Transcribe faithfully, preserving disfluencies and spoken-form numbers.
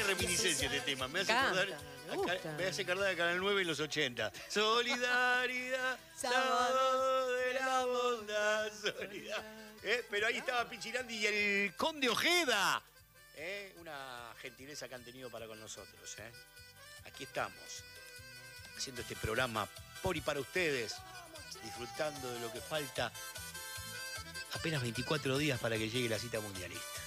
reminiscencia este tema. Me hace Canta, acordar, me a gusta. Ca- me hace acordar a Canal nueve en los ochenta. Solidaridad, sábado de la bondad, solidaridad. Eh, Pero ahí estaba Pichirandi y el Conde Ojeda. Eh, Una gentileza que han tenido para con nosotros. Eh. Aquí estamos, haciendo este programa por y para ustedes, disfrutando de lo que falta. Apenas veinticuatro días para que llegue la cita mundialista.